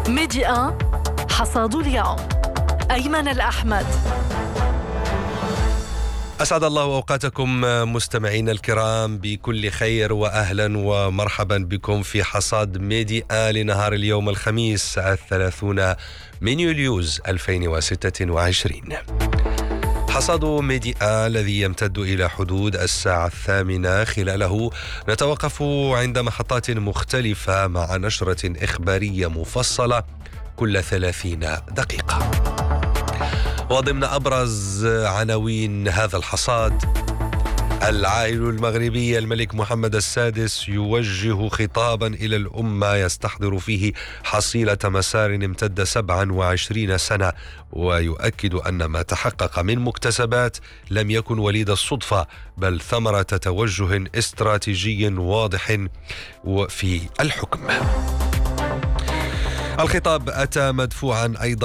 ميدي 1 حصاد اليوم. أيمن الأحمد. أسعد الله أوقاتكم مستمعين الكرام بكل خير، وأهلا ومرحبا بكم في حصاد ميدي لنهار اليوم الخميس 30 من يوليوز 2026. حصاد ميدي الذي يمتد إلى حدود الساعة 8. خلاله نتوقف عند محطات مختلفة مع نشرة إخبارية مفصلة كل 30 دقيقة. وضمن أبرز عناوين هذا الحصاد: العائل المغربي الملك محمد السادس يوجه خطابا إلى الأمة يستحضر فيه حصيلة مسار امتد 27 سنة، ويؤكد أن ما تحقق من مكتسبات لم يكن وليد الصدفة، بل ثمرة توجه استراتيجي واضح في الحكم. الخطاب أتى مدفوعا أيضا